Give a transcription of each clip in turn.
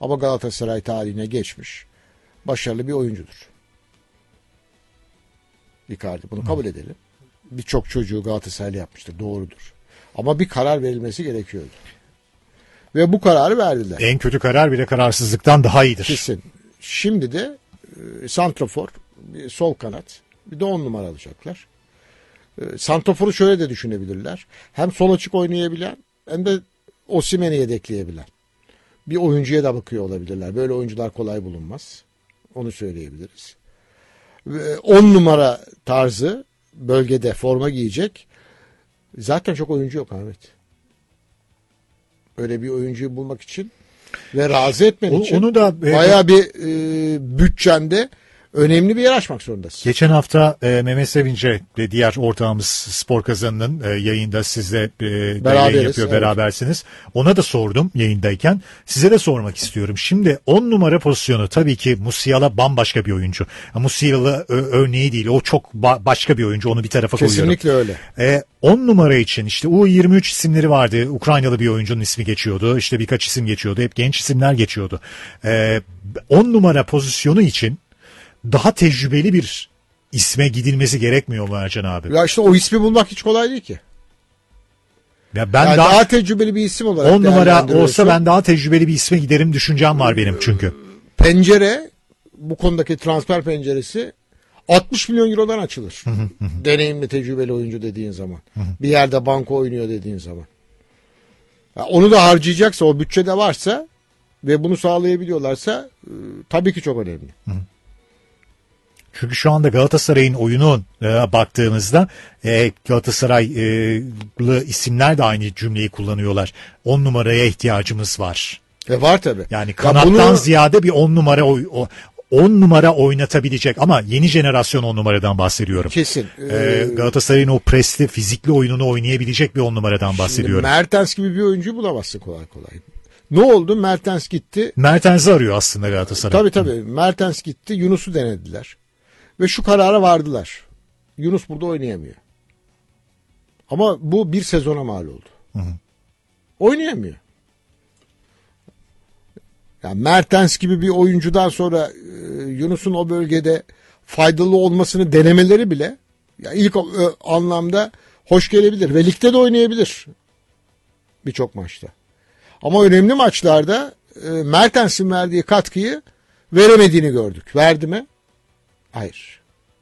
Ama Galatasaray tarihine geçmiş başarılı bir oyuncudur. Icardi. Bunu kabul edelim. Birçok çocuğu Galatasaraylı yapmıştır. Doğrudur. Ama bir karar verilmesi gerekiyordu. Ve bu kararı verdiler. En kötü karar bile kararsızlıktan daha iyidir. Kesin. Şimdi de santrafor, sol kanat, bir de 10 numara alacaklar. Santraforu şöyle de düşünebilirler. Hem sol açık oynayabilen hem de Osimhen'i yedekleyebilen bir oyuncuya da bakıyor olabilirler. Böyle oyuncular kolay bulunmaz. Onu söyleyebiliriz. 10 numara tarzı bölgede forma giyecek. Zaten çok oyuncu yok Ahmet. Öyle bir oyuncuyu bulmak için ve razı etmen için onu da bayağı bir bütçende önemli bir yer açmak zorundasın. Geçen hafta Mehmet Sevinç'e ve diğer ortağımız Spor Kazanı'nın yayında sizle yayın yapıyor, berabersiniz. Ona da sordum yayındayken. Size de sormak istiyorum. Şimdi 10 numara pozisyonu tabii ki Musiala bambaşka bir oyuncu. Musiala örneği değil. O çok başka bir oyuncu. Onu bir tarafa koyuyorum. Kesinlikle öyle. 10 numara için işte U23 isimleri vardı. Ukraynalı bir oyuncunun ismi geçiyordu. İşte birkaç isim geçiyordu. Hep genç isimler geçiyordu. 10 numara pozisyonu için daha tecrübeli bir isme gidilmesi gerekmiyor mu Ercan abi? Ya işte o ismi bulmak hiç kolay değil ki. Ya ben yani daha tecrübeli bir isim olarak 10 numara olsa ben daha tecrübeli bir isme giderim düşüncem var benim çünkü. Pencere, bu konudaki transfer penceresi 60 milyon eurodan açılır. Deneyimli, tecrübeli oyuncu dediğin zaman. Bir yerde banko oynuyor dediğin zaman. Ya onu da harcayacaksa, o bütçede varsa ve bunu sağlayabiliyorlarsa tabii ki çok önemli. Çünkü şu anda Galatasaray'ın oyunu baktığımızda Galatasaraylı isimler de aynı cümleyi kullanıyorlar. 10 numaraya ihtiyacımız var. Var tabii. Yani kanattan ziyade bir 10 numara 10 numara oynatabilecek ama yeni jenerasyon 10 numaradan bahsediyorum. Kesin. Galatasaray'ın o presli, fizikli oyununu oynayabilecek bir 10 numaradan bahsediyorum. Mertens gibi bir oyuncuyu bulamazsın kolay kolay. Ne oldu? Mertens gitti. Mertens'i arıyor aslında Galatasaray. Tabii. Mertens gitti. Yunus'u denediler. Ve şu karara vardılar. Yunus burada oynayamıyor. Ama bu bir sezona mal oldu. Oynayamıyor. Yani Mertens gibi bir oyuncudan sonra Yunus'un o bölgede faydalı olmasını denemeleri bile ilk anlamda hoş gelebilir. Ve ligde de oynayabilir. Birçok maçta. Ama önemli maçlarda Mertens'in verdiği katkıyı veremediğini gördük. Verdi mi? Hayır.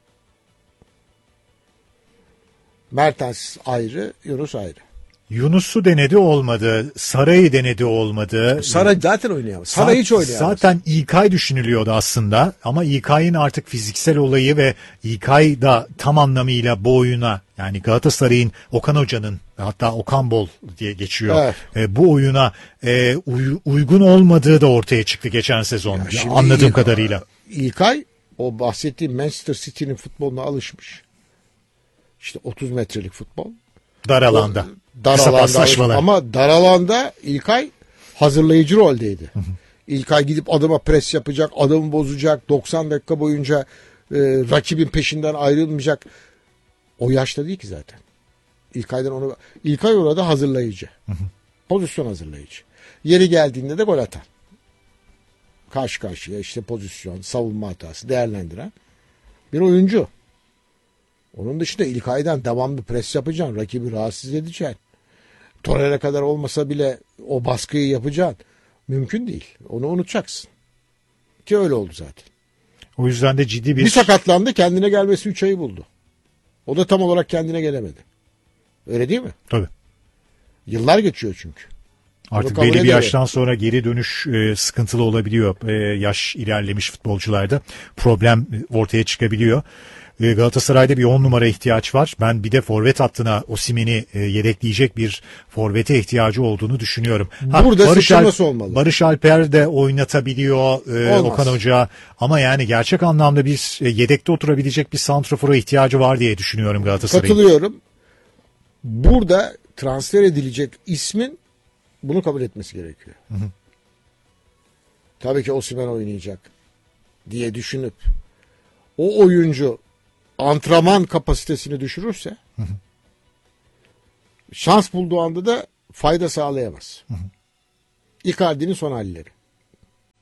Mertens ayrı, Yunus ayrı. Yunus'u denedi olmadı. Saray'ı denedi olmadı. Saray zaten oynayamaz. Saray hiç oynayamaz. Zaten İlkay düşünülüyordu aslında. Ama İlkay'ın artık fiziksel olayı ve İlkay da tam anlamıyla bu oyuna, yani Galatasaray'ın Okan Hoca'nın, hatta Okan Bol diye geçiyor. Evet. Bu oyuna uygun olmadığı da ortaya çıktı geçen sezon. Anladığım kadarıyla. İlkay o bahsettiğim Manchester City'nin futboluna alışmış. İşte 30 metrelik futbol. Dar alanda. Kısa paslaşmalar. Ama dar alanda İlkay hazırlayıcı roldeydi. İlkay gidip adıma pres yapacak, adamı bozacak, 90 dakika boyunca rakibin peşinden ayrılmayacak. O yaşta değil ki zaten. İlkay orada hazırlayıcı. Pozisyon hazırlayıcı. Yeri geldiğinde de gol atan. Karşı karşıya işte pozisyon, savunma hatası değerlendiren bir oyuncu. Onun dışında İlkay'dan devamlı pres yapacaksın. Rakibi rahatsız edeceksin. Torreira kadar olmasa bile o baskıyı yapacaksın. Mümkün değil. Onu unutacaksın. Ki öyle oldu zaten. O yüzden de ciddi bir sakatlandı, kendine gelmesi 3 ayı buldu. O da tam olarak kendine gelemedi. Öyle değil mi? Tabii. Yıllar geçiyor çünkü. Artık belli bir yaştan sonra geri dönüş sıkıntılı olabiliyor. Yaş ilerlemiş futbolcularda problem ortaya çıkabiliyor. Galatasaray'da bir 10 numara ihtiyaç var. Ben bir de forvet hattına Osimhen'i yedekleyecek bir forvete ihtiyacı olduğunu düşünüyorum. Burada sıçraması olmalı. Barış Alper de oynatabiliyor Okan Hoca. Ama yani gerçek anlamda bir yedekte oturabilecek bir santrafora ihtiyacı var diye düşünüyorum Galatasaray'ın. Katılıyorum. Burada transfer edilecek ismin bunu kabul etmesi gerekiyor. Tabii ki Osimhen oynayacak diye düşünüp o oyuncu antrenman kapasitesini düşürürse şans bulduğu anda da fayda sağlayamaz. Icardi'nin son halleri.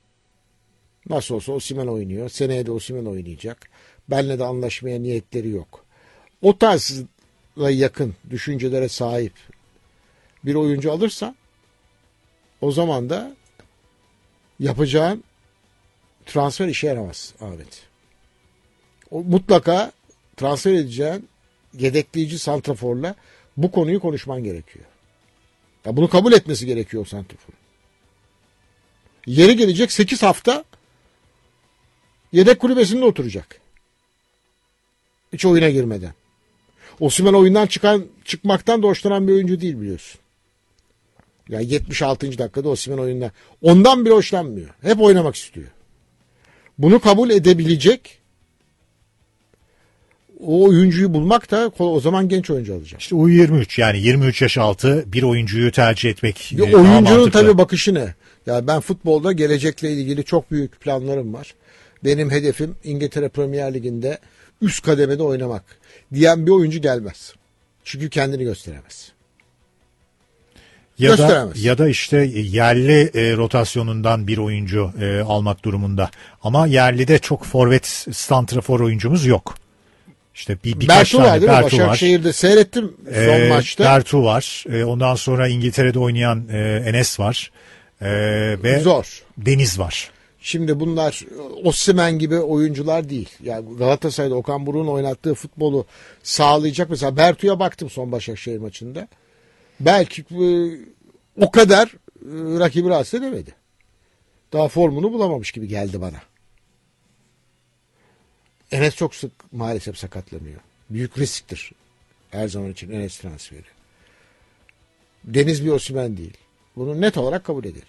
Nasıl olsa Osimhen oynuyor. Seneye de Osimhen oynayacak. Benle de anlaşmaya niyetleri yok. O tarzla yakın düşüncelere sahip bir oyuncu alırsa o zaman da yapacağın transfer işe yaramaz Ahmet. O mutlaka transfer edeceğin yedekleyici santraforla bu konuyu konuşman gerekiyor. Ya bunu kabul etmesi gerekiyor o santrafor. Yeri gelecek 8 hafta yedek kulübesinde oturacak. Hiç oyuna girmeden. Osimhen oyundan çıkmaktan da hoşlanan bir oyuncu değil biliyorsun. Yani 76. dakikada Osimhen oyunda. Ondan bile hoşlanmıyor. Hep oynamak istiyor. Bunu kabul edebilecek o oyuncuyu bulmak da o zaman genç oyuncu alacak. İşte U23 yani 23 yaş altı bir oyuncuyu tercih etmek oyuncunun tabii bakışı ne? Ya ben futbolda gelecekle ilgili çok büyük planlarım var. Benim hedefim İngiltere Premier Ligi'nde üst kademede oynamak diyen bir oyuncu gelmez. Çünkü kendini gösteremez. Ya da işte yerli rotasyonundan bir oyuncu almak durumunda. Ama yerlide çok forvet santrafor oyuncumuz yok. İşte birkaç Bertu tane var. Başakşehir'de seyrettim son maçta. Bertu var. Ondan sonra İngiltere'de oynayan Enes var. Ve zor. Deniz var. Şimdi bunlar Osimhen gibi oyuncular değil. Yani Galatasaray'da Okan Buruk'un oynattığı futbolu sağlayacak. Mesela Bertu'ya baktım son Başakşehir maçında. Belki o kadar rakibi rahatsız edemedi. Daha formunu bulamamış gibi geldi bana. Enes çok sık maalesef sakatlanıyor. Büyük risktir her zaman için Enes transferi. Deniz bir Osimhen değil. Bunu net olarak kabul edelim.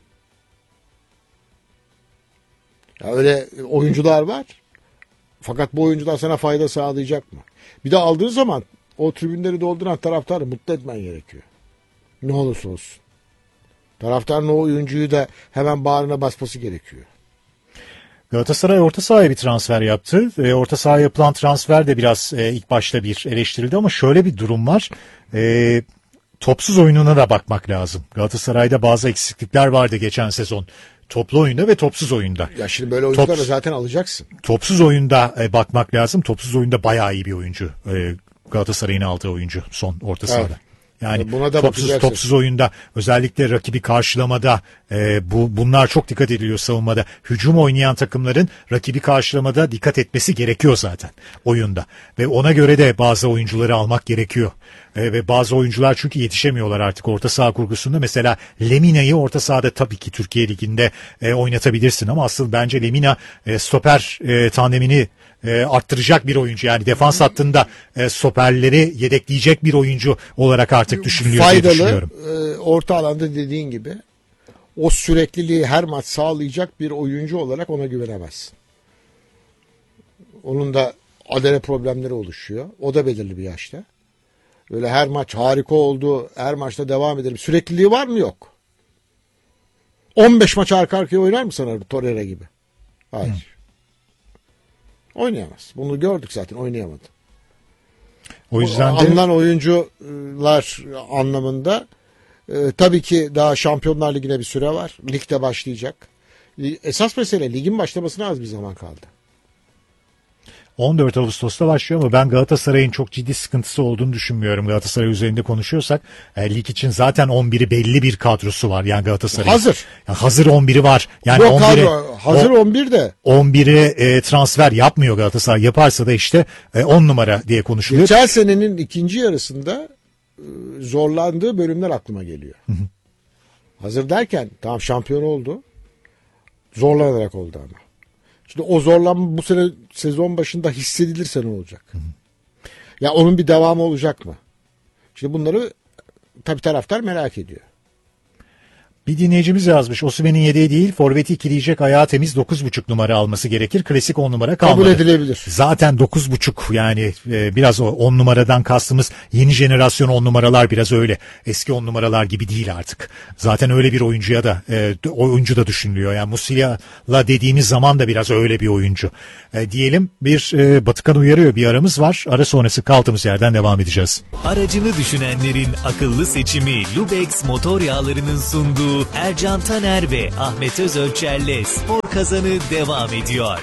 Ya öyle oyuncular var. Fakat bu oyuncular sana fayda sağlayacak mı? Bir de aldığın zaman o tribünleri dolduran taraftarı mutlu etmen gerekiyor. Ne olursa olsun. Taraftarın o oyuncuyu da hemen bağrına basması gerekiyor. Galatasaray orta sahaya bir transfer yaptı. Orta sahaya yapılan transfer de biraz ilk başta bir eleştirildi ama şöyle bir durum var. Topsuz oyununa da bakmak lazım. Galatasaray'da bazı eksiklikler vardı geçen sezon. Toplu oyunda ve topsuz oyunda. Ya şimdi böyle oyuncuları zaten alacaksın. Topsuz oyunda bakmak lazım. Topsuz oyunda bayağı iyi bir oyuncu. Galatasaray'ın aldığı oyuncu son orta sahada. Evet. Yani buna da topsuz oyunda özellikle rakibi karşılamada bunlar çok dikkat ediliyor savunmada. Hücum oynayan takımların rakibi karşılamada dikkat etmesi gerekiyor zaten oyunda. Ve ona göre de bazı oyuncuları almak gerekiyor. Ve bazı oyuncular çünkü yetişemiyorlar artık orta saha kurgusunda. Mesela Lemina'yı orta sahada tabii ki Türkiye Ligi'nde oynatabilirsin ama asıl bence Lemina stoper tandemini arttıracak bir oyuncu. Yani defans hattında stoperleri yedekleyecek bir oyuncu olarak artık düşünülüyor diye düşünüyorum. Faydalı orta alanda dediğin gibi o sürekliliği her maç sağlayacak bir oyuncu olarak ona güvenemezsin. Onun da adele problemleri oluşuyor. O da belirli bir yaşta. Öyle her maç harika oldu, her maçta devam edelim. Sürekliliği var mı? Yok. 15 maç arka arkaya oynar mı sana Torreira gibi? Hayır. Oynayamaz. Bunu gördük zaten, oynayamadı. O yüzden alınan oyuncular anlamında tabii ki daha Şampiyonlar Ligi'ne bir süre var. Ligde başlayacak. Esas mesele ligin başlamasına az bir zaman kaldı. 14 Ağustos'ta başlıyor ama ben Galatasaray'ın çok ciddi sıkıntısı olduğunu düşünmüyorum. Galatasaray üzerinde konuşuyorsak lig için zaten 11'i belli bir kadrosu var. Yani Galatasaray hazır. Yani hazır 11'i var. Yani bu kadro hazır 11 de. 11'i transfer yapmıyor Galatasaray. Yaparsa da işte 10 numara diye konuşuluyor. Geçen senenin ikinci yarısında zorlandığı bölümler aklıma geliyor. Hazır derken tamam şampiyon oldu. Zorlanarak oldu ama. Şimdi o zorlanma bu sene sezon başında hissedilirse ne olacak? Ya onun bir devamı olacak mı? Şimdi bunları tabii taraftar merak ediyor. Bir dinleyicimiz yazmış. Osimhen'in yedeği değil, forveti ikileyecek ayağı temiz 9.5 numara alması gerekir. Klasik 10 numara kalmadı. Kabul edilebilir. Zaten 9.5 yani biraz o 10 numaradan kastımız yeni jenerasyon 10 numaralar biraz öyle. Eski 10 numaralar gibi değil artık. Zaten öyle bir oyuncuya da oyuncu da düşünülüyor. Yani Musiala dediğimiz zaman da biraz öyle bir oyuncu. Diyelim bir Batıkan uyarıyor, bir aramız var. Ara sonrası kaldığımız yerden devam edeceğiz. Aracını düşünenlerin akıllı seçimi Lubex motor yağlarının sunduğu sunduğu Ercan Taner ve Ahmet Özölçer'le Spor Kazanı devam ediyor.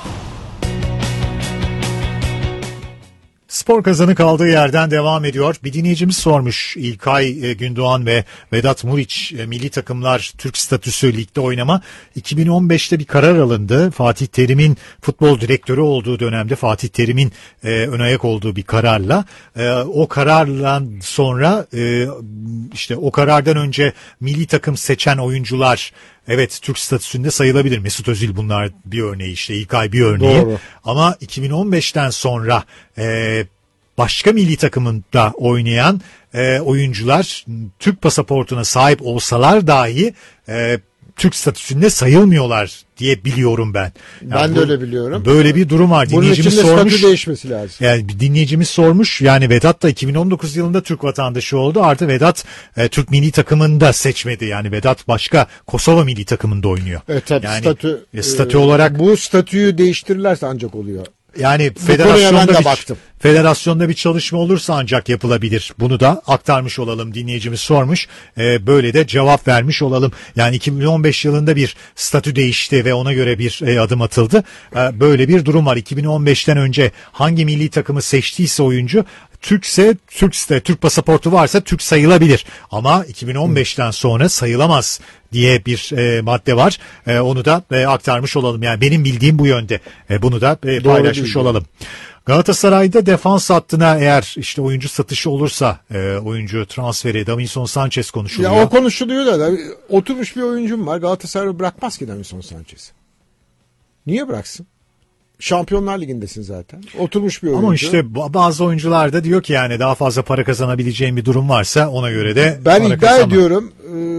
Spor Kazanı kaldığı yerden devam ediyor. Bir dinleyicimiz sormuş, İlkay Gündoğan ve Vedat Muriç milli takımlar Türk statüsü ligde oynama. 2015'te bir karar alındı. Fatih Terim'in futbol direktörü olduğu dönemde Fatih Terim'in ön ayak olduğu bir kararla. O kararla sonra işte o karardan önce milli takım seçen oyuncular evet Türk statüsünde sayılabilir. Mesut Özil bunlar bir örneği, işte İlkay bir örneği. Doğru. Ama 2015'ten sonra başka milli takımında oynayan oyuncular Türk pasaportuna sahip olsalar dahi Türk statüsünde sayılmıyorlar diye biliyorum ben. Yani ben de öyle biliyorum. Böyle bir durum var. Bunun için de statü değişmesi lazım. Yani bir dinleyicimiz sormuş. Yani Vedat da 2019 yılında Türk vatandaşı oldu. Artı Vedat Türk milli takımında seçmedi. Yani Vedat başka Kosova milli takımında oynuyor. Tabii yani statü olarak bu statüyü değiştirirlerse ancak oluyor. Yani federasyonda bir çalışma olursa ancak yapılabilir. Bunu da aktarmış olalım, dinleyicimiz sormuş. Böyle de cevap vermiş olalım. Yani 2015 yılında bir statü değişti ve ona göre bir adım atıldı. Böyle bir durum var. 2015'ten önce hangi milli takımı seçtiyse oyuncu Türkse Türk pasaportu varsa Türk sayılabilir. Ama 2015'ten sonra sayılamaz diye bir madde var. Onu da aktarmış olalım. Yani benim bildiğim bu yönde. Bunu da paylaşmış olalım. Galatasaray'da defans hattına eğer işte oyuncu satışı olursa oyuncu transferi Davinson Sanchez konuşuluyor. Ya o konuşuluyor da oturmuş bir oyuncum var. Galatasaray bırakmaz ki Davinson Sanchez'i. Niye bıraksın? Şampiyonlar Ligi'ndesin zaten. Oturmuş bir oyuncu. Ama işte bazı oyuncular da diyor ki yani daha fazla para kazanabileceğim bir durum varsa ona göre de ben iddia ediyorum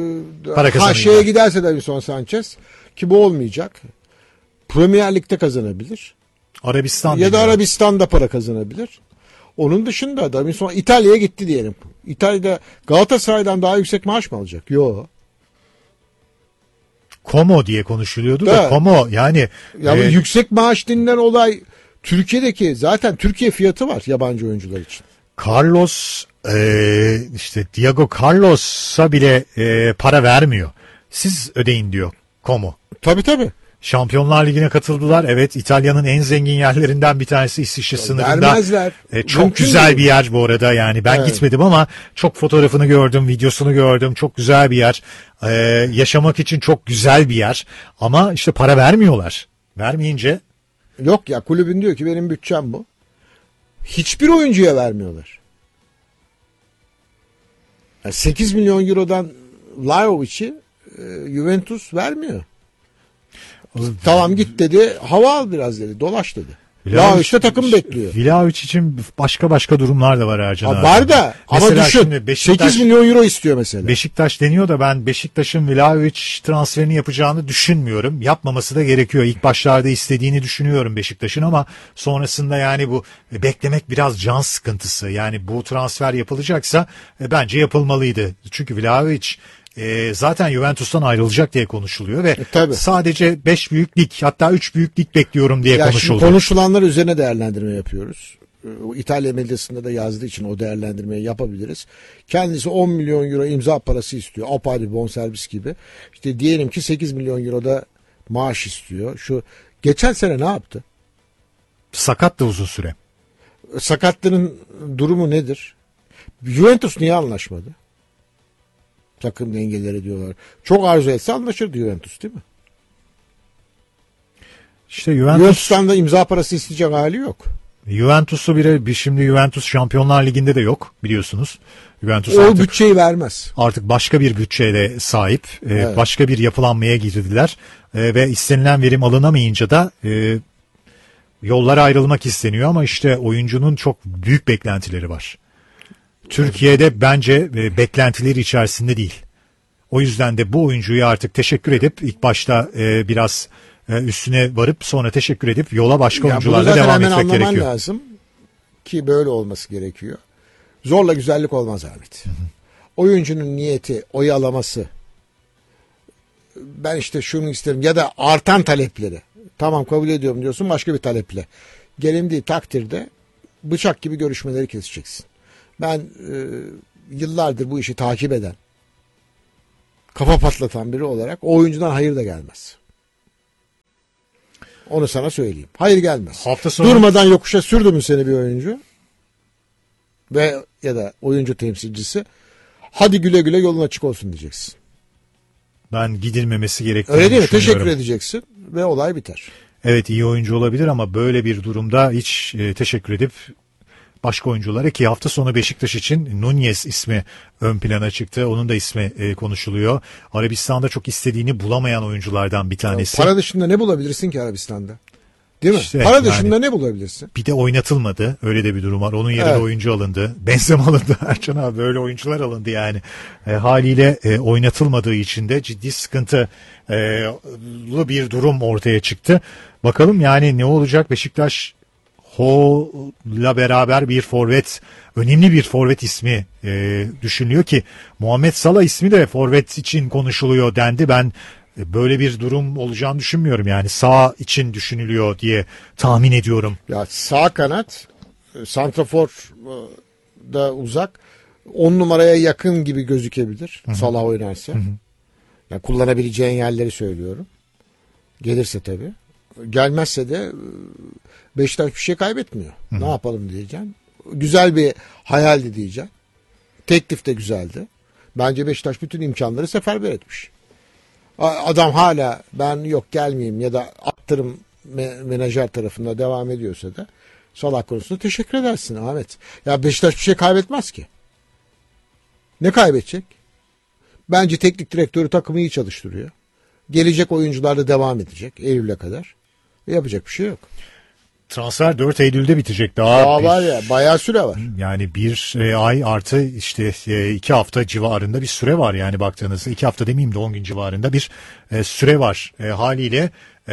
şeye giderse Davinson Sanchez ki bu olmayacak. Premier Lig'de kazanabilir. Arabistan ya da Arabistan'da para kazanabilir. Onun dışında Davinson İtalya'ya gitti diyelim. İtalya'da Galatasaray'dan daha yüksek maaş mı alacak? Yok. Como diye konuşuluyordu da Como yani yüksek maaş denilen olay Türkiye'deki zaten Türkiye fiyatı var yabancı oyuncular için. Carlos işte Diego Carlos'a bile para vermiyor. Siz ödeyin diyor Como. Tabii. Şampiyonlar Ligi'ne katıldılar. Evet, İtalya'nın en zengin yerlerinden bir tanesi İsviçre sınırında. Vermezler. Çok mümkün güzel değil. Bir yer bu arada yani. Ben gitmedim ama çok fotoğrafını gördüm, videosunu gördüm. Çok güzel bir yer. Yaşamak için çok güzel bir yer. Ama işte para vermiyorlar. Vermeyince. Yok ya, kulübün diyor ki benim bütçem bu. Hiçbir oyuncuya vermiyorlar. Yani 8 milyon eurodan Vlahovic'i Juventus vermiyor. Tamam git dedi, hava al biraz dedi, dolaş dedi. Vlahovic takım bekliyor. Vlahovic için başka durumlar da var Ercan abi. Var da ama düşün 8 milyon euro istiyor mesela. Beşiktaş deniyor da ben Beşiktaş'ın Vlahovic transferini yapacağını düşünmüyorum. Yapmaması da gerekiyor. İlk başlarda istediğini düşünüyorum Beşiktaş'ın ama sonrasında yani bu beklemek biraz can sıkıntısı. Yani bu transfer yapılacaksa bence yapılmalıydı. Çünkü Vlahovic zaten Juventus'tan ayrılacak diye konuşuluyor ve sadece 5 büyük lig hatta 3 büyük lig bekliyorum diye konuşuluyor. Konuşulanlar üzerine değerlendirme yapıyoruz. İtalya medyasında da yazdığı için o değerlendirmeyi yapabiliriz. Kendisi 10 milyon euro imza parası istiyor. Apayrı bonservis gibi. İşte diyelim ki 8 milyon euro da maaş istiyor. Şu geçen sene ne yaptı? Sakat da uzun süre. Sakatlığın durumu nedir? Juventus niye anlaşmadı? Takım dengeleri diyorlar. Çok arzu etse anlaşırdı Juventus değil mi? İşte Juventus'tan da imza parası isteyecek hali yok. Juventus'u şimdi Juventus Şampiyonlar Ligi'nde de yok biliyorsunuz. Juventus o bütçeyi vermez. Artık başka bir bütçeye sahip. Evet. Başka bir yapılanmaya girdiler. Ve istenilen verim alınamayınca da yollara ayrılmak isteniyor ama işte oyuncunun çok büyük beklentileri var. Türkiye'de bence beklentileri içerisinde değil. O yüzden de bu oyuncuyu artık teşekkür edip ilk başta biraz üstüne varıp sonra teşekkür edip yola başka oyuncularla devam etmek gerekiyor. Anlaman lazım ki böyle olması gerekiyor. Zorla güzellik olmaz Ahmet. Oyuncunun niyeti, oyalaması. Ben işte şunu isterim ya da artan talepleri. Tamam kabul ediyorum diyorsun, başka bir taleple. Gelindiği takdirde bıçak gibi görüşmeleri keseceksin. Ben yıllardır bu işi takip eden, kafa patlatan biri olarak o oyuncudan hayır da gelmez. Onu sana söyleyeyim. Hayır gelmez. Hafta sonu... Durmadan yokuşa sürdü mü seni bir oyuncu ve ya da oyuncu temsilcisi, hadi güle güle yolun açık olsun diyeceksin. Ben gidilmemesi gerektiğini öyle değil mi? düşünüyorum. Teşekkür edeceksin ve olay biter. Evet, iyi oyuncu olabilir ama böyle bir durumda hiç teşekkür edip başka oyunculara, ki hafta sonu Beşiktaş için Nunez ismi ön plana çıktı. Onun da ismi konuşuluyor. Arabistan'da çok istediğini bulamayan oyunculardan bir tanesi. Para dışında ne bulabilirsin ki Arabistan'da? Değil mi? İşte Para dışında ne bulabilirsin? Bir de oynatılmadı. Öyle de bir durum var. Onun yerine oyuncu alındı. Benzema alındı. Ercan abi, böyle oyuncular alındı yani. Haliyle oynatılmadığı için de ciddi sıkıntılı bir durum ortaya çıktı. Bakalım yani ne olacak? Beşiktaş Ho'la beraber bir forvet, önemli bir forvet ismi düşünülüyor ki Muhammed Salah ismi de forvet için konuşuluyor dendi. Ben böyle bir durum olacağını düşünmüyorum, yani sağ için düşünülüyor diye tahmin ediyorum. Ya sağ kanat, santrafor da uzak, 10 numaraya yakın gibi gözükebilir. Hı-hı. Salah oynarsa. Yani kullanabileceğin yerleri söylüyorum. Gelirse tabii. Gelmezse de Beşiktaş bir şey kaybetmiyor. Hı-hı. Ne yapalım diyeceğim. Güzel bir hayaldi diyeceğim. Teklif de güzeldi. Bence Beşiktaş bütün imkanları seferber etmiş. Adam hala ben yok gelmeyeyim ya da attırım menajer tarafında devam ediyorsa da Salah konusunda teşekkür edersin Ahmet. Ya Beşiktaş bir şey kaybetmez ki. Ne kaybedecek? Bence teknik direktörü takımı iyi çalıştırıyor. Gelecek oyuncular da devam edecek Eylül'e kadar. Yapacak bir şey yok. Transfer 4 Eylül'de bitecek. Daha var ya, bayağı süre var. Yani bir ay artı işte 2 hafta civarında bir süre var yani baktığınızda. 2 hafta demeyeyim de 10 gün civarında bir süre var. Haliyle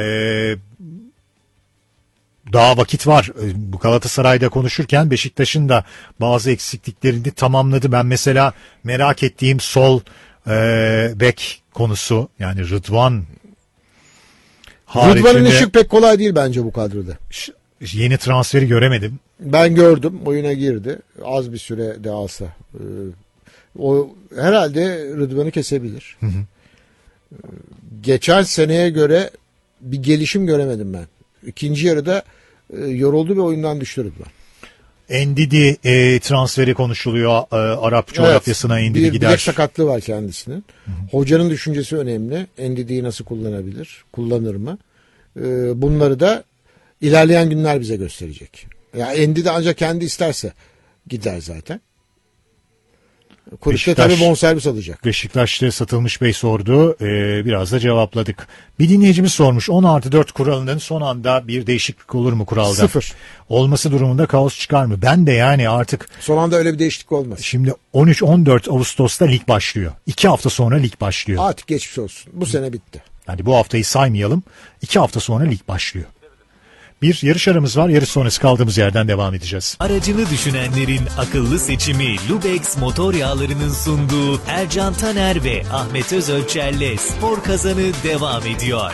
daha vakit var. Bu Galatasaray'da konuşurken Beşiktaş'ın da bazı eksikliklerini tamamladı. Ben mesela merak ettiğim sol bek konusu, yani Rıdvan'ın işi pek kolay değil bence bu kadroda. Yeni transferi göremedim. Ben gördüm. Oyuna girdi. Az bir süre de alsa. O herhalde Rıdvan'ı kesebilir. Hı hı. Geçen seneye göre bir gelişim göremedim ben. İkinci yarıda yoruldu ve oyundan düştü Rıdvan. Ndidi transferi konuşuluyor. Arap coğrafyasına Ndidi gider. Bilek sakatlığı var kendisinin. Hı hı. Hocanın düşüncesi önemli. Ndidi'yi nasıl kullanabilir? Kullanır mı? Bunları da İlerleyen günler bize gösterecek. Ya Endi de ancak kendi isterse gider zaten. Kulüpte tabii bonservis alacak. Beşiktaş'ta satılmış bey sordu. Biraz da cevapladık. Bir dinleyicimiz sormuş. 10+4 kuralının son anda bir değişiklik olur mu kuralda? 0. Olması durumunda kaos çıkar mı? Ben de yani artık. Son anda öyle bir değişiklik olmaz. Şimdi 13-14 Ağustos'ta lig başlıyor. 2 hafta sonra lig başlıyor. Artık geçmiş olsun. Bu sene bitti. Yani bu haftayı saymayalım. 2 hafta sonra lig başlıyor. Bir yarış aramız var. Yarış sonrası kaldığımız yerden devam edeceğiz. Aracını düşünenlerin akıllı seçimi Lubex Motor Yağları'nın sunduğu Ercan Taner ve Ahmet Özölçer'le Spor Kazanı devam ediyor.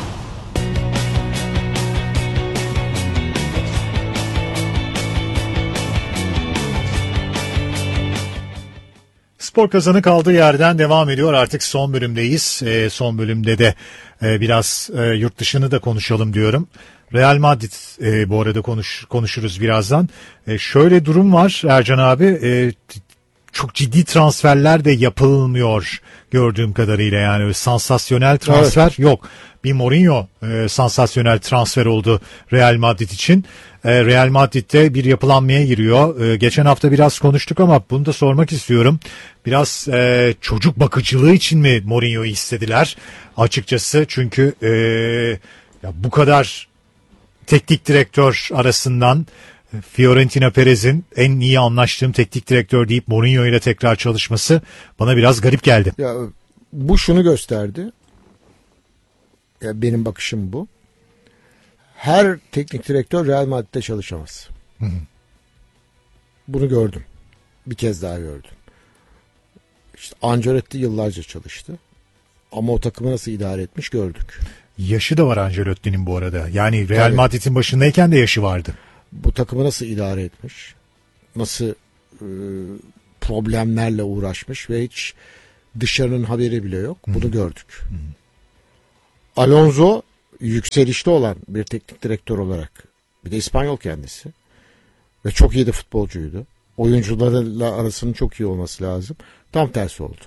Spor Kazanı kaldığı yerden devam ediyor. Artık son bölümdeyiz. Son bölümde de biraz yurt dışını da konuşalım diyorum. Real Madrid bu arada konuşuruz birazdan. Şöyle durum var Ercan abi. Çok ciddi transferler de yapılmıyor gördüğüm kadarıyla, yani sansasyonel transfer yok. Bir Mourinho sansasyonel transfer oldu Real Madrid için. Real Madrid'de bir yapılanmaya giriyor. Geçen hafta biraz konuştuk ama bunu da sormak istiyorum. Biraz çocuk bakıcılığı için mi Mourinho'yu istediler açıkçası? Çünkü ya bu kadar teknik direktör arasından Fiorentina Perez'in en iyi anlaştığım teknik direktör deyip Mourinho ile tekrar çalışması bana biraz garip geldi. Ya bu şunu gösterdi. Ya benim bakışım bu. Her teknik direktör Real Madrid'de çalışamaz. Hı hı. Bunu gördüm. Bir kez daha gördüm. İşte Ancelotti yıllarca çalıştı. Ama o takımı nasıl idare etmiş gördük. Yaşı da var Ancelotti'nin bu arada. Yani Real Madrid'in başındayken de yaşı vardı. Bu takımı nasıl idare etmiş? Nasıl problemlerle uğraşmış ve hiç Dışarının haberi bile yok. Bunu gördük. Alonso yükselişte olan bir teknik direktör olarak, bir de İspanyol kendisi ve çok iyi de futbolcuydu. Oyuncularla arasının çok iyi olması lazım. Tam tersi oldu.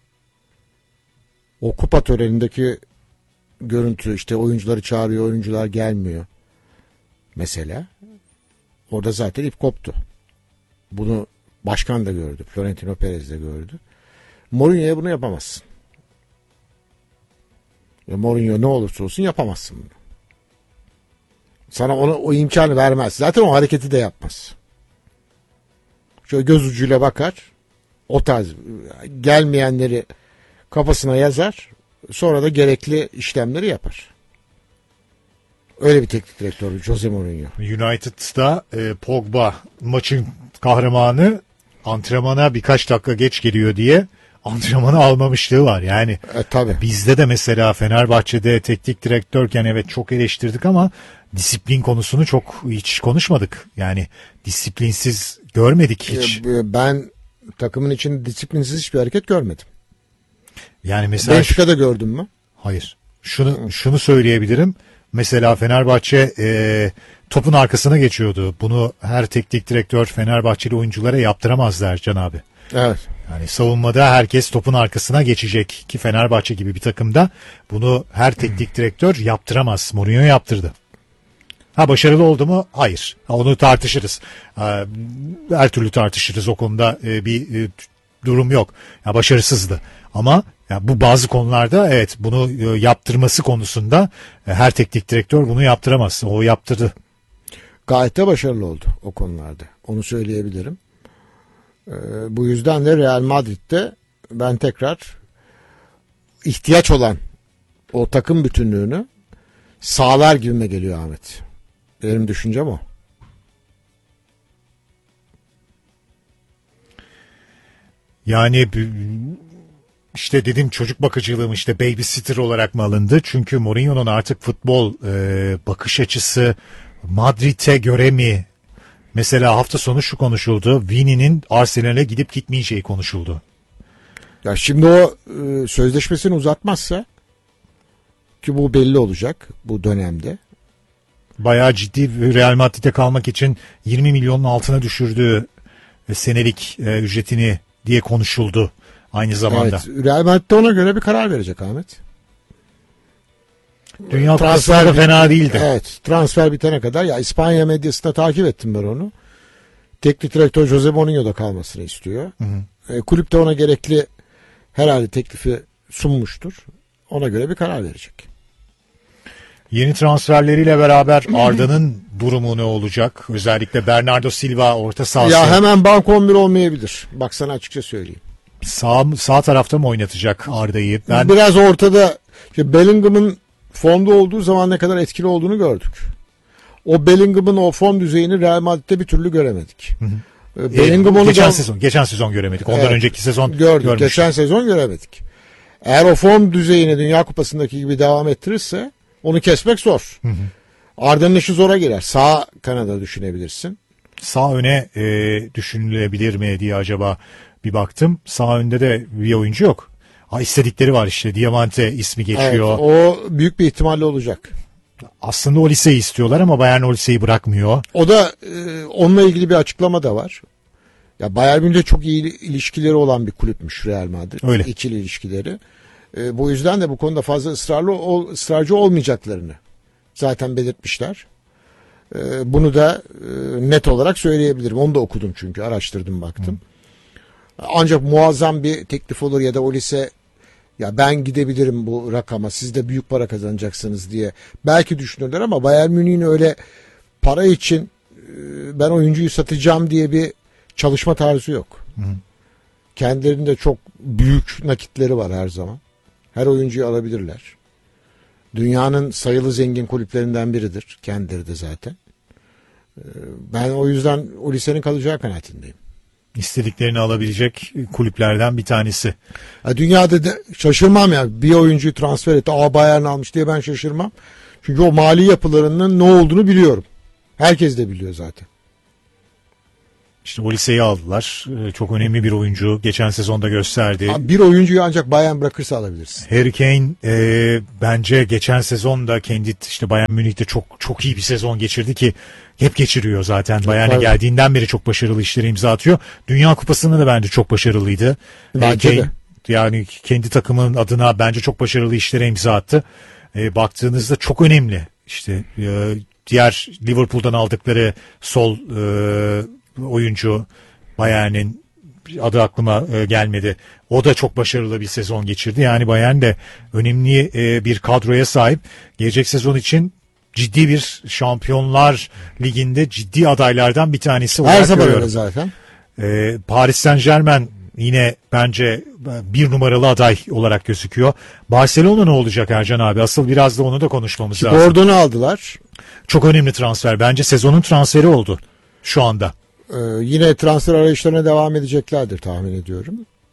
O kupa törenindeki görüntü, işte oyuncuları çağırıyor, oyuncular gelmiyor mesela. Orada zaten ip koptu. Bunu başkan da gördü. Florentino Perez de gördü. Mourinho'ya bunu yapamazsın. Ya Mourinho ne olursa olsun yapamazsın bunu. Sana o imkanı vermez. Zaten o hareketi de yapmaz. Şöyle göz ucuyla bakar. O tarz gelmeyenleri kafasına yazar. Sonra da gerekli işlemleri yapar. Öyle bir teknik direktör Jose Mourinho. United'da Pogba maçın kahramanı antrenmana birkaç dakika geç geliyor diye antrenmanı almamışlığı var. Yani tabii. Bizde de mesela Fenerbahçe'de teknik direktörken evet çok eleştirdik ama disiplin konusunu çok hiç konuşmadık. Yani disiplinsiz görmedik hiç. Ben takımın içinde disiplinsiz hiçbir hareket görmedim. Yani mesela Benfica'da gördün mü? Hayır. Şunu söyleyebilirim. Mesela Fenerbahçe topun arkasına geçiyordu. Bunu her teknik direktör Fenerbahçeli oyunculara yaptıramazlar Can abi. Evet. Yani savunmada herkes topun arkasına geçecek ki Fenerbahçe gibi bir takımda bunu her teknik direktör yaptıramaz. Mourinho yaptırdı. Ha başarılı oldu mu? Hayır. Onu tartışırız. Her türlü tartışırız o konuda bir durum yok. Ya başarısızdı. Ama ya bu bazı konularda evet bunu yaptırması konusunda her teknik direktör bunu yaptıramaz. O yaptırdı. Gayet de başarılı oldu o konularda. Onu söyleyebilirim. Bu yüzden de Real Madrid'de ben tekrar ihtiyaç olan o takım bütünlüğünü sağlar gibime geliyor Ahmet. Benim düşüncem o. Yani işte dedim çocuk bakıcılığım işte babysitter olarak mı alındı? Çünkü Mourinho'nun artık futbol bakış açısı Madrid'e göre mi? Mesela hafta sonu şu konuşuldu. Vini'nin Arsenal'e gidip gitmeyeceği konuşuldu. Ya şimdi o sözleşmesini uzatmazsa ki bu belli olacak bu dönemde. Bayağı ciddi Real Madrid'e kalmak için 20 milyonun altına düşürdüğü senelik ücretini diye konuşuldu aynı zamanda. Evet, Real Madrid ona göre bir karar verecek Ahmet. Dünya transfer fena değildi. Evet, transfer bitene kadar ya İspanya medyasında takip ettim ben onu. Teknik direktör Jose Mourinho da kalmasını istiyor. Hı hı. Kulüp de ona gerekli herhalde teklifi sunmuştur. Ona göre bir karar verecek. Yeni transferleriyle beraber Arda'nın durumu ne olacak? Özellikle Bernardo Silva orta sahası. Ya hemen bank 11 olmayabilir. Bak sana açıkça söyleyeyim. Sağ tarafta mı oynatacak Arda'yı? Biraz ortada. Bellingham'ın formda olduğu zaman ne kadar etkili olduğunu gördük. O Bellingham'ın o form düzeyini Real Madrid'de bir türlü göremedik. Hı hı. Bellingham onu geçen sezon göremedik. Ondan önceki sezon gördük. Görmüştüm. Geçen sezon göremedik. Eğer o form düzeyini Dünya Kupası'ndaki gibi devam ettirirse onu kesmek zor. Hı hı. Arda'nın işi zora girer. Sağ kanada düşünebilirsin. Sağ öne düşünülebilir mi diye acaba bir baktım. Sağ önde de bir oyuncu yok. İstedikleri var işte. Diamante ismi geçiyor. Evet, o büyük bir ihtimalle olacak. Aslında Olise'yi istiyorlar ama Bayern Olise'yi bırakmıyor. O da onunla ilgili bir açıklama da var. Ya Bayern Münih'le çok iyi ilişkileri olan bir kulüpmüş Real Madrid. Öyle. İkili ilişkileri. Bu yüzden de bu konuda fazla ısrarcı olmayacaklarını zaten belirtmişler. Bunu da net olarak söyleyebilirim. Onu da okudum çünkü araştırdım baktım. Ancak muazzam bir teklif olur ya da Olise ya ben gidebilirim bu rakama siz de büyük para kazanacaksınız diye belki düşünürler ama Bayern Münih'in öyle para için ben oyuncuyu satacağım diye bir çalışma tarzı yok. Hı. Kendilerinde çok büyük nakitleri var her zaman. Her oyuncuyu alabilirler. Dünyanın sayılı zengin kulüplerinden biridir. Kendileri de zaten. Ben o yüzden Olise'nin kalacağı kanaatindeyim. İstediklerini alabilecek kulüplerden bir tanesi. Dünyada da şaşırmam ya. Bir oyuncuyu transfer etti. Bayern almış diye ben şaşırmam. Çünkü o mali yapılarının ne olduğunu biliyorum. Herkes de biliyor zaten. İşte Olise'yi aldılar. Çok önemli bir oyuncu. Geçen sezonda gösterdi. Bir oyuncuyu ancak Bayern bırakırsa alabilirsin. Harry Kane bence geçen sezonda kendi işte Bayern Münih'te çok iyi bir sezon geçirdi ki hep geçiriyor zaten. Bayern'e geldiğinden beri çok başarılı işlere imza atıyor. Dünya Kupası'nda da bence çok başarılıydı. Bence de. Yani kendi takımının adına bence çok başarılı işlere imza attı. Baktığınızda çok önemli. İşte diğer Liverpool'dan aldıkları sol oyuncu Bayern'in adı aklıma gelmedi. O da çok başarılı bir sezon geçirdi. Yani Bayern de önemli bir kadroya sahip. Gelecek sezon için ciddi bir Şampiyonlar Ligi'nde ciddi adaylardan bir tanesi olarak her zaman görüyorum. öyle zaten. Paris Saint-Germain yine bence bir numaralı aday olarak gözüküyor. Barcelona ne olacak Ercan abi? Asıl biraz da onu da konuşmamız lazım. Gordon'u aldılar. Çok önemli transfer. Bence sezonun transferi oldu şu anda. Yine transfer arayışlarına devam edeceklerdir tahmin ediyorum.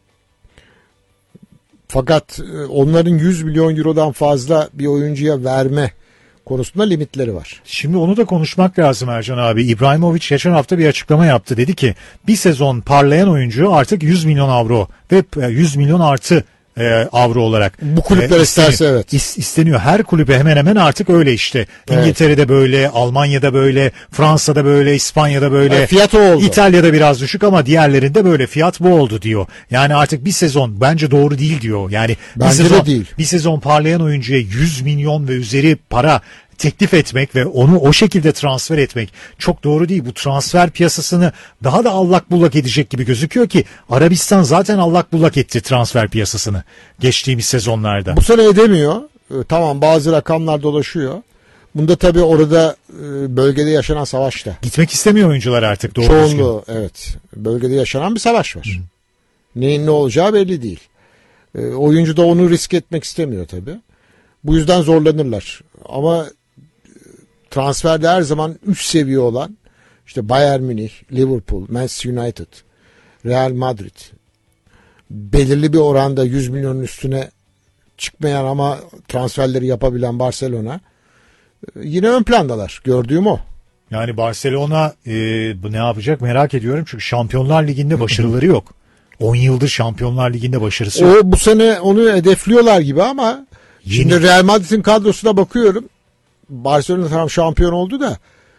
Fakat onların 100 milyon eurodan fazla bir oyuncuya verme konusunda limitleri var. Şimdi onu da konuşmak lazım Ercan abi. İbrahimovic geçen hafta bir açıklama yaptı. Dedi ki bir sezon parlayan oyuncu artık 100 milyon avro ve 100 milyon artı avro olarak. Bu kulüpler isterse evet. İsteniyor. Her kulübe hemen hemen artık öyle işte. İngiltere'de böyle, Almanya'da böyle, Fransa'da böyle, İspanya'da böyle. Fiyat o oldu. İtalya'da biraz düşük ama diğerlerinde böyle fiyat bu oldu diyor. Yani artık bir sezon bence doğru değil diyor. Yani bence de değil. Bir sezon parlayan oyuncuya 100 milyon ve üzeri para teklif etmek ve onu o şekilde transfer etmek çok doğru değil. Bu transfer piyasasını daha da allak bullak edecek gibi gözüküyor ki Arabistan zaten allak bullak etti transfer piyasasını geçtiğimiz sezonlarda. Bu sene edemiyor. Tamam, bazı rakamlar dolaşıyor. Bunda tabii orada bölgede yaşanan savaş da. Gitmek istemiyor oyuncular artık doğru çoğunluğu düzgün. Evet. Bölgede yaşanan bir savaş var. Neyin ne olacağı belli değil. Oyuncu da onu risk etmek istemiyor tabii. Bu yüzden zorlanırlar. Ama transferde her zaman üst seviye olan işte Bayern Münih, Liverpool, Manchester United, Real Madrid, belirli bir oranda 100 milyonun üstüne çıkmayan ama transferleri yapabilen Barcelona yine ön plandalar. Gördüğüm o. Yani Barcelona ne yapacak merak ediyorum. Çünkü Şampiyonlar Ligi'nde başarıları yok. 10 yıldır Şampiyonlar Ligi'nde başarısı yok. Bu sene onu hedefliyorlar gibi ama şimdi Real Madrid'in kadrosuna bakıyorum. Barcelona tam şampiyon oldu da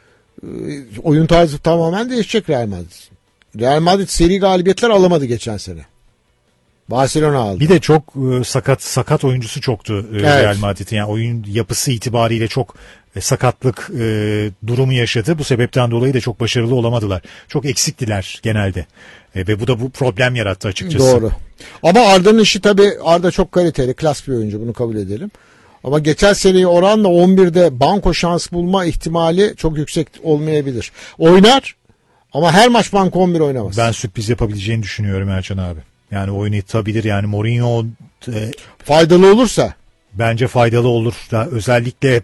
oyun tarzı tamamen değişecek Real Madrid. Real Madrid seri galibiyetler alamadı geçen sene. Barcelona aldı. Bir de çok sakat oyuncusu çoktu Real Madrid'in. Yani oyun yapısı itibariyle çok sakatlık durumu yaşadı. Bu sebepten dolayı da çok başarılı olamadılar. Çok eksiktiler genelde. Ve bu da bu problem yarattı açıkçası. Doğru. Ama Arda'nın işi tabii, Arda çok kaliteli, klas bir oyuncu, bunu kabul edelim. Ama geçen seneye oranla 11'de banko şans bulma ihtimali çok yüksek olmayabilir. Oynar ama her maç banko 11 oynamaz. Ben sürpriz yapabileceğini düşünüyorum Ercan abi. Yani oynatabilir. Yani Mourinho faydalı olursa. Bence faydalı olur. Özellikle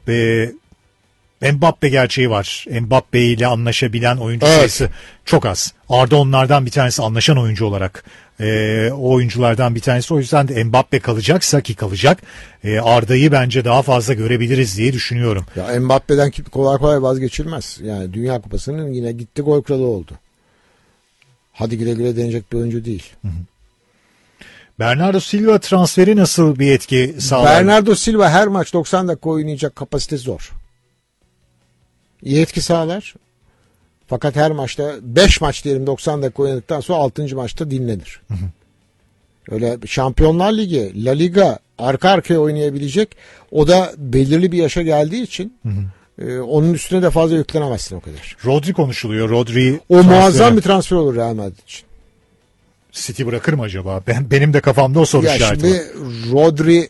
Mbappe gerçeği var. Mbappe ile anlaşabilen oyuncu sayısı çok az. Arda onlardan bir tanesi, anlaşan oyuncu olarak. O oyunculardan bir tanesi. O yüzden de Mbappe kalacaksa ki kalacak, Arda'yı bence daha fazla görebiliriz diye düşünüyorum. Ya Mbappe'den kolay kolay vazgeçilmez. Yani Dünya Kupası'nın yine gitti gol kralı oldu. Hadi güle güle denecek bir oyuncu değil. Bernardo Silva transferi nasıl bir etki sağlar? Bernardo Silva her maç 90 dakika oynayacak kapasite zor. İyi etki sağlar. Fakat her maçta 5 maç diyelim 90 dakika oynadıktan sonra 6. maçta dinlenir. Öyle Şampiyonlar Ligi, La Liga arka arkaya oynayabilecek. O da belirli bir yaşa geldiği için onun üstüne de fazla yüklenemezsin o kadar. Rodri konuşuluyor. Rodri o muazzam bir transfer olur Real Madrid için. City bırakır mı acaba? Benim de kafamda o soru işareti var. Şimdi Rodri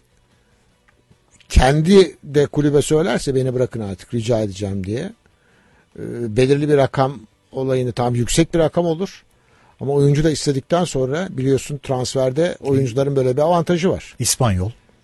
kendi de kulübe söylerse beni bırakın artık rica edeceğim diye. Belirli bir rakam olayını, tam yüksek bir rakam olur. Ama oyuncu da istedikten sonra biliyorsun transferde oyuncuların böyle bir avantajı var. İspanyol.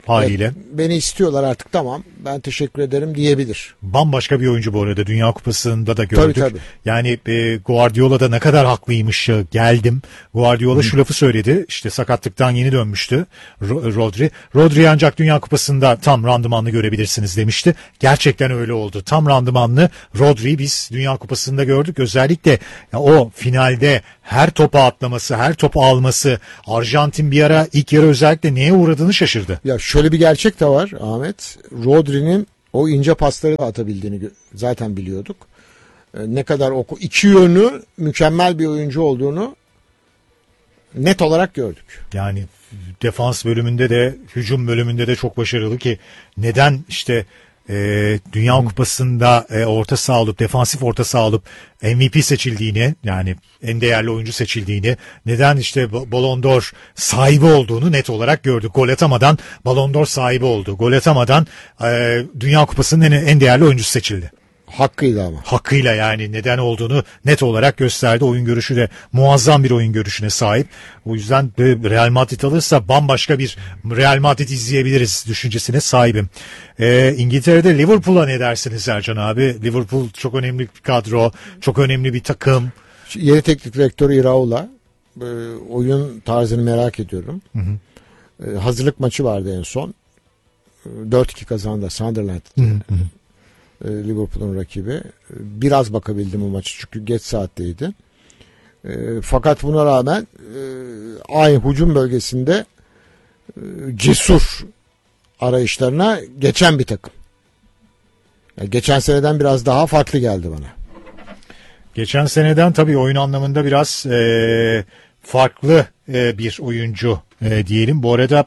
haliyle. Evet, beni istiyorlar artık, tamam ben teşekkür ederim diyebilir. Bambaşka bir oyuncu bu arada. Dünya Kupası'nda da gördük. Tabii. Yani Guardiola da ne kadar haklıymış, geldim. Guardiola şu lafı söyledi. İşte sakatlıktan yeni dönmüştü Rodri. Rodri ancak Dünya Kupası'nda tam randımanlı görebilirsiniz demişti. Gerçekten öyle oldu. Tam randımanlı Rodri'yi biz Dünya Kupası'nda gördük. Özellikle o finalde her topa atlaması, her topu alması. Arjantin bir ara ilk yarı özellikle neye uğradığını şaşırdı. Ya şöyle bir gerçek de var Ahmet. Rodri'nin o ince pasları atabildiğini zaten biliyorduk. Ne kadar iki yönlü mükemmel bir oyuncu olduğunu net olarak gördük. Yani defans bölümünde de hücum bölümünde de çok başarılı ki neden işte Dünya Kupası'nda orta saha olup defansif orta saha olup MVP seçildiğini, yani en değerli oyuncu seçildiğini, neden işte Ballon d'Or sahibi olduğunu net olarak gördük. Gol atamadan Ballon d'Or sahibi oldu. Gol atamadan Dünya Kupası'nın en değerli oyuncusu seçildi. Hakkıyla ama. Hakkıyla, yani neden olduğunu net olarak gösterdi. Oyun görüşü de muazzam bir oyun görüşüne sahip. O yüzden Real Madrid alırsa bambaşka bir Real Madrid izleyebiliriz düşüncesine sahibim. İngiltere'de Liverpool'a ne dersiniz Ercan abi? Liverpool çok önemli bir kadro, çok önemli bir takım. Yeni teknik direktörü Iraola. Oyun tarzını merak ediyorum. Hazırlık maçı vardı en son. 4-2 kazandı Sunderland. Liverpool'un rakibi. Biraz bakabildim o maçı çünkü geç saatteydi. Fakat buna rağmen aynı hücum bölgesinde cesur arayışlarına geçen bir takım. Yani geçen seneden biraz daha farklı geldi bana. Geçen seneden tabii oyun anlamında biraz farklı bir oyuncu diyelim. Bu arada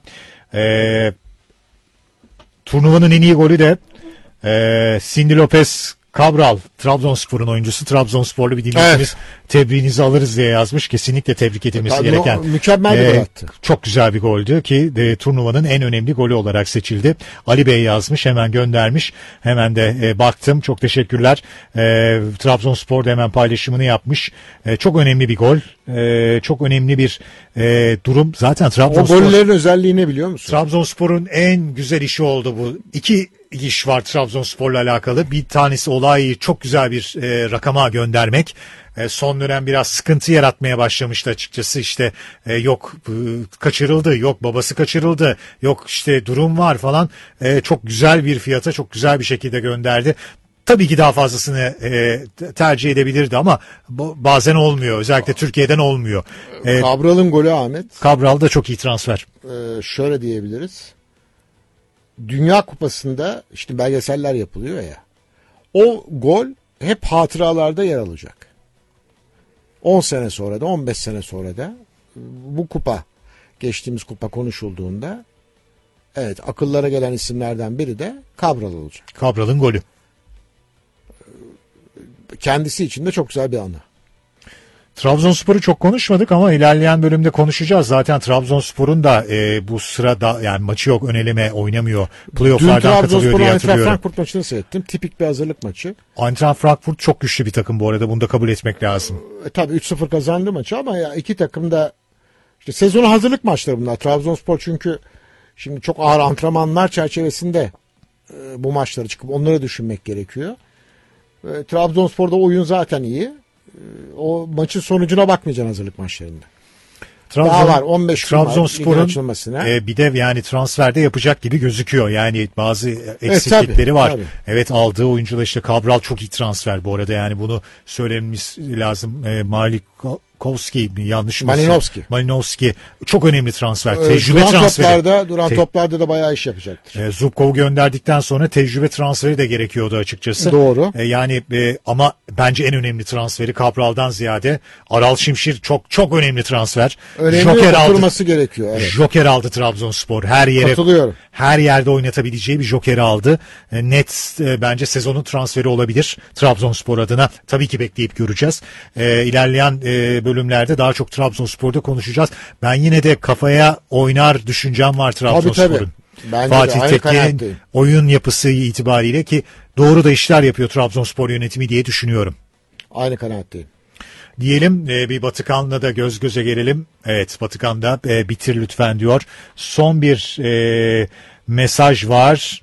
turnuvanın en iyi golü de Cindy Lopez Cabral, Trabzonspor'un oyuncusu. Trabzonsporlu bir dinleyicimiz tebriğinizi alırız diye yazmış. Kesinlikle tebrik edilmesi gereken. Mükemmel bir gol attı. Çok güzel bir goldü ki turnuvanın en önemli golü olarak seçildi. Ali Bey yazmış, hemen göndermiş. Hemen de baktım. Çok teşekkürler. Trabzonspor da hemen paylaşımını yapmış. Çok önemli bir gol. Çok önemli bir durum. Zaten Trabzonspor... O gollerin özelliği ne biliyor musun? Trabzonspor'un en güzel işi oldu bu. İki iş var Trabzonspor'la alakalı. Bir tanesi olayı çok güzel bir rakama göndermek. Son dönem biraz sıkıntı yaratmaya başlamıştı açıkçası. İşte yok kaçırıldı, yok babası kaçırıldı, yok işte durum var falan. Çok güzel bir fiyata, çok güzel bir şekilde gönderdi. Tabii ki daha fazlasını tercih edebilirdi ama bazen olmuyor. Özellikle Türkiye'den olmuyor. Cabral'ın golü Ahmet. Cabral da çok iyi transfer. Şöyle diyebiliriz. Dünya Kupası'nda işte belgeseller yapılıyor ya. O gol hep hatıralarda yer alacak. 10 sene sonra da 15 sene sonra da bu kupa, geçtiğimiz kupa konuşulduğunda evet akıllara gelen isimlerden biri de Cabral olacak. Cabral'ın golü. Kendisi için de çok güzel bir anı. Trabzonspor'u çok konuşmadık ama ilerleyen bölümde konuşacağız. Zaten Trabzonspor'un da bu sırada yani maçı yok, ön eleme oynamıyor. Playoff'lardan katılıyor diye hatırlıyorum. Frankfurt maçını seyrettim. Tipik bir hazırlık maçı. Eintracht Frankfurt çok güçlü bir takım bu arada. Bunu da kabul etmek lazım. Tabii 3-0 kazandı maçı ama ya iki takım da işte sezona hazırlık maçları bunlar. Trabzonspor çünkü şimdi çok ağır antrenmanlar çerçevesinde bu maçları çıkıp onları düşünmek gerekiyor. Trabzonspor'da oyun zaten iyi. O maçın sonucuna bakmayacaksın hazırlık maçlarında. Daha var 15 gün Trabzonspor'un bir de yani transferde yapacak gibi gözüküyor. Yani bazı eksiklikleri var. Tabii. Evet, aldığı oyuncular işte Cabral çok iyi transfer bu arada, yani bunu söylememiz lazım. Malinowski yanlış mı? Malinowski çok önemli transfer. Tecrübe transferi. Duran toplarda da bayağı iş yapacaktır. Zubkov'u gönderdikten sonra tecrübe transferi de gerekiyordu açıkçası. Doğru. Ama bence en önemli transferi Cabral'dan ziyade Aral Şimşir çok önemli transfer. Önemli oturması gerekiyor. Evet. Joker aldı Trabzonspor. Her yerde oynatabileceği bir joker aldı. Net bence sezonun transferi olabilir Trabzonspor adına. Tabii ki bekleyip göreceğiz. İlerleyen bölümlerde daha çok Trabzonspor'da konuşacağız. Ben yine de kafaya oynar düşüncem var Trabzonspor'un. Fatih Tekke'nin oyun yapısı itibariyle ki doğru da işler yapıyor Trabzonspor yönetimi diye düşünüyorum. Aynı kanaatteyim. Diyelim bir Batıkan'la da göz göze gelelim. Evet, Batıkan'da bitir lütfen diyor. Son bir mesaj var.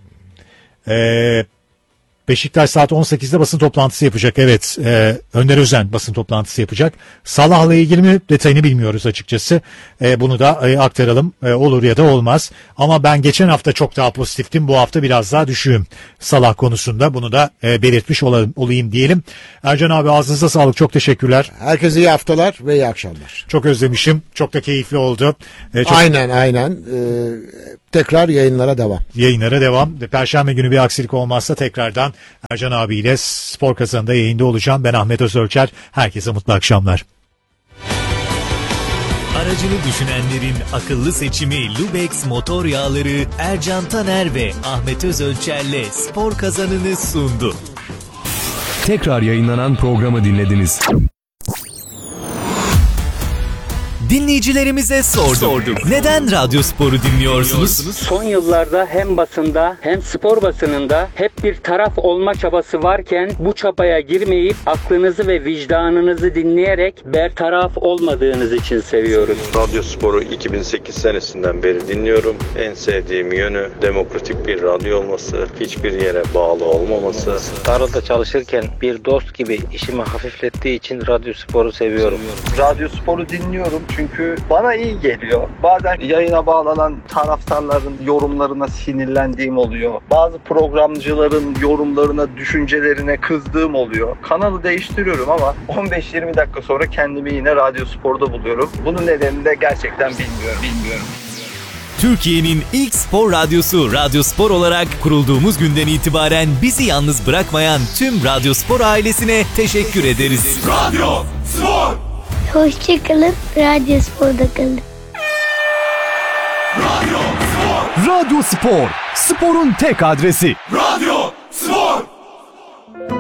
Beşiktaş saat 18'de basın toplantısı yapacak. Evet, Önder Özen basın toplantısı yapacak. Salah'la ilgili mi detayını bilmiyoruz açıkçası. Bunu da aktaralım. Olur ya da olmaz. Ama ben geçen hafta çok daha pozitiftim. Bu hafta biraz daha düşüğüm Salah konusunda. Bunu da belirtmiş olayım diyelim. Ercan abi ağzınıza sağlık. Çok teşekkürler. Herkese iyi haftalar ve iyi akşamlar. Çok özlemişim. Çok da keyifli oldu. Aynen. Tekrar yayınlara devam. Yayınlara devam. Perşembe günü bir aksilik olmazsa tekrardan Ercan abiyle Spor Kazanı'nda yayında olacağım. Ben Ahmet Özölçer. Herkese mutlu akşamlar. Aracını düşünenlerin akıllı seçimi Lubex motor yağları Ercan Taner ve Ahmet Özölçer'le Spor Kazanı'nı sundu. Tekrar yayınlanan programı dinlediniz. Dinleyicilerimize sorduk. Neden Radyo Spor'u dinliyorsunuz? Son yıllarda hem basında hem spor basınında hep bir taraf olma çabası varken bu çabaya girmeyip aklınızı ve vicdanınızı dinleyerek bertaraf olmadığınız için seviyoruz. Radyo Spor'u 2008 senesinden beri dinliyorum. En sevdiğim yönü demokratik bir radyo olması, hiçbir yere bağlı olmaması. Tarlada çalışırken bir dost gibi işimi hafiflettiği için Radyo Spor'u seviyorum. Radyo Spor'u dinliyorum çünkü bana iyi geliyor. Bazen yayına bağlanan taraftarların yorumlarına sinirlendiğim oluyor. Bazı programcıların yorumlarına, düşüncelerine kızdığım oluyor. Kanalı değiştiriyorum ama 15-20 dakika sonra kendimi yine Radyo Spor'da buluyorum. Bunun nedenini de gerçekten bilmiyorum. Türkiye'nin ilk spor radyosu Radyo Spor olarak kurulduğumuz günden itibaren bizi yalnız bırakmayan tüm Radyo Spor ailesine teşekkür ederiz. Radyo Spor! Hoşçakalın, Radyo Spor'da kalın. Radyo Spor, sporun tek adresi. Radyo